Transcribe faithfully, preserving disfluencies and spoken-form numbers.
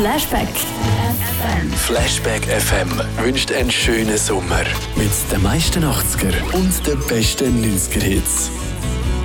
Flashback F M. Flashback F M wünscht einen schönen Sommer. Mit den meisten achtziger und den besten neunziger Hits.